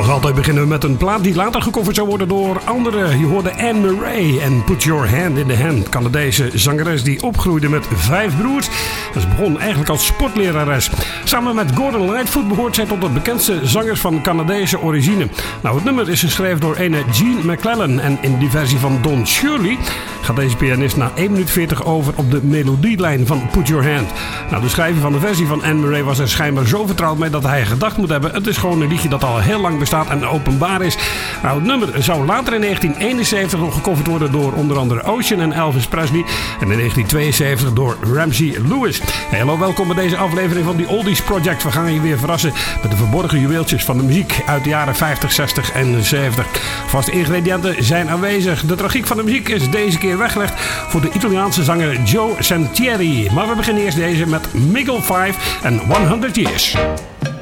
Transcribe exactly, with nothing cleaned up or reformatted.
Zoals altijd beginnen we met een plaat die later gecoverd zou worden door anderen. Je hoorde Anne Murray en Put Your Hand in the Hand. Canadese zangeres die opgroeide met vijf broers. Ze begon eigenlijk als sportlerares. Samen met Gordon Lightfoot behoort zij tot de bekendste zangers van Canadese origine. Nou, het nummer is geschreven door ene Gene McClellan. En in die versie van Don Shirley gaat deze pianist na één minuut veertig over op de melodielijn van Put Your Hand. Nou, de schrijver van de versie van Anne Murray was er schijnbaar zo vertrouwd mee dat hij gedacht moet hebben: het is gewoon een liedje dat al heel lang bestaat en openbaar is. Nou, het nummer zou later in negentien eenenzeventig nog gecoverd worden door onder andere Ocean en Elvis Presley. En in negentien tweeënzeventig door Ramsey Lewis. Hey, hallo, welkom bij deze aflevering van The Oldies Project. We gaan je weer verrassen met de verborgen juweeltjes van de muziek uit de jaren vijftig, zestig en zeventig. Vaste ingrediënten zijn aanwezig. De tragiek van de muziek is deze keer weggelegd voor de Italiaanse zanger Joe Santieri. Maar we beginnen eerst deze met Miguel vijf en honderd Years.